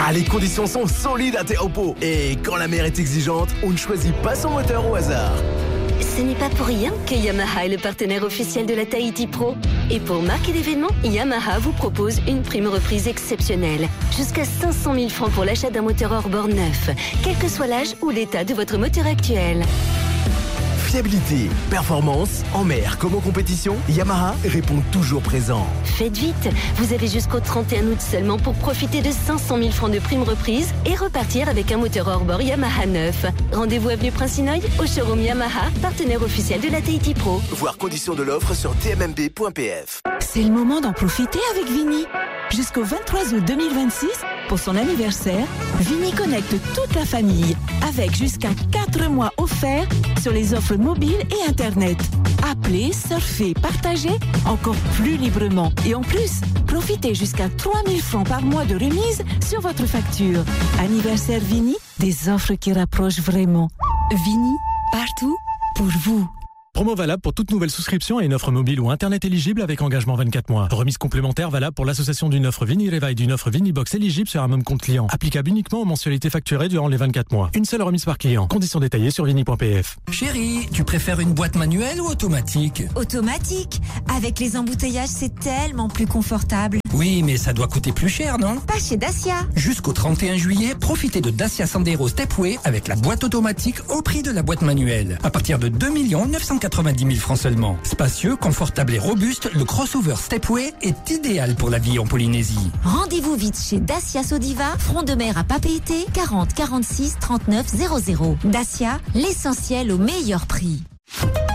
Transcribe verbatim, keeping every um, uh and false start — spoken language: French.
Ah, les conditions sont solides à Théopo. Et quand la mer est exigeante, on ne choisit pas son moteur au hasard. Ce n'est pas pour rien que Yamaha est le partenaire officiel de la Tahiti Pro. Et pour marquer l'événement, Yamaha vous propose une prime reprise exceptionnelle. Jusqu'à cinq cent mille francs pour l'achat d'un moteur hors-bord neuf, quel que soit l'âge ou l'état de votre moteur actuel. Fiabilité, performance, en mer comme en compétition, Yamaha répond toujours présent. Faites vite, vous avez jusqu'au trente et un août seulement pour profiter de cinq cent mille francs de prime reprise et repartir avec un moteur hors-bord Yamaha neuf. Rendez-vous avenue Prince-Sinoï au showroom Yamaha, partenaire officiel de la Tahiti Pro. Voir conditions de l'offre sur t m m b point p f. C'est le moment d'en profiter avec Vini. Jusqu'au vingt-trois août deux mille vingt-six, pour son anniversaire, Vini connecte toute la famille avec jusqu'à quatre mois offerts sur les offres mobiles et Internet. Appelez, surfez, partagez encore plus librement. Et en plus, profitez jusqu'à trois mille francs par mois de remise sur votre facture. Anniversaire Vini, des offres qui rapprochent vraiment. Vini, partout pour vous. Promo valable pour toute nouvelle souscription à une offre mobile ou Internet éligible avec engagement vingt-quatre mois. Remise complémentaire valable pour l'association d'une offre Vini-Reva et d'une offre Vini-Box éligible sur un même compte client. Applicable uniquement aux mensualités facturées durant les vingt-quatre mois. Une seule remise par client. Conditions détaillées sur vini point p f. Chérie, tu préfères une boîte manuelle ou automatique ? Automatique. Avec les embouteillages, c'est tellement plus confortable. Oui, mais ça doit coûter plus cher, non ? Pas chez Dacia. Jusqu'au trente et un juillet, profitez de Dacia Sandero Stepway avec la boîte automatique au prix de la boîte manuelle. À partir de deux millions neuf cent quatre-vingt-dix mille francs seulement. Spacieux, confortable et robuste, le crossover Stepway est idéal pour la vie en Polynésie. Rendez-vous vite chez Dacia Sodiva, front de mer à Papeete, quarante quarante-six trente-neuf zéro zéro. Dacia, l'essentiel au meilleur prix.